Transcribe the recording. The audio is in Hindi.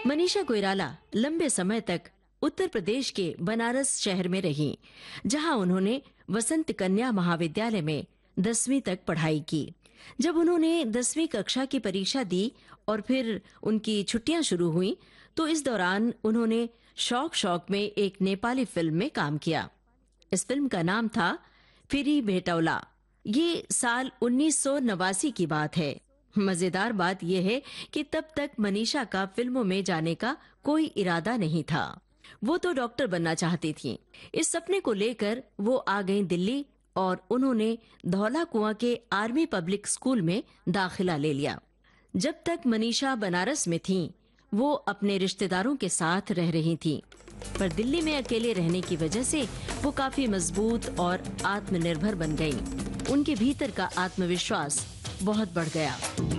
मनीषा कोइराला लंबे समय तक उत्तर प्रदेश के बनारस शहर में रहीं, जहां उन्होंने वसंत कन्या महाविद्यालय में 10वीं तक पढ़ाई की। जब उन्होंने 10वीं कक्षा की परीक्षा दी और फिर उनकी छुट्टियां शुरू हुईं, तो इस दौरान उन्होंने शौक में एक नेपाली फिल्म में काम किया। इस फिल्म का नाम था फिरी भेटौला। ये साल 1989 की बात है। मजेदार बात यह है कि तब तक मनीषा का फिल्मों में जाने का कोई इरादा नहीं था। वो तो डॉक्टर बनना चाहती थीं। इस सपने को लेकर वो आ गईं दिल्ली और उन्होंने धौला कुआं के आर्मी पब्लिक स्कूल में दाखिला ले लिया। जब तक मनीषा बनारस में थीं, वो अपने रिश्तेदारों के साथ रह रही थीं, पर दिल्ली में अकेले रहने की वजह से वो काफी मजबूत और आत्मनिर्भर बन गईं। उनके भीतर का आत्मविश्वास बहुत बढ़ गया।